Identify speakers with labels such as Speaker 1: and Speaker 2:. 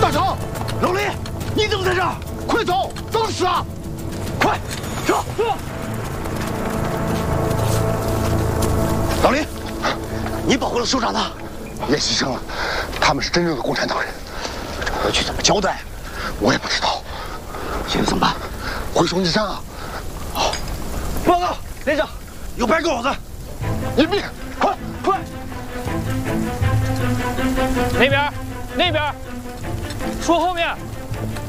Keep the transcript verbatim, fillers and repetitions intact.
Speaker 1: 大成，老李，你怎么在这儿？快走，等死啊！快，走走。老李，你保护了首长呢，
Speaker 2: 也牺牲了，他们是真正的共产党人。
Speaker 1: 回去怎么交代？
Speaker 2: 我也不知道。
Speaker 1: 现在怎么办？
Speaker 2: 回双旗山啊！
Speaker 1: 好，报告连长，有白狗子，
Speaker 2: 隐蔽，快
Speaker 1: 快！
Speaker 3: 那边，那边，树后面。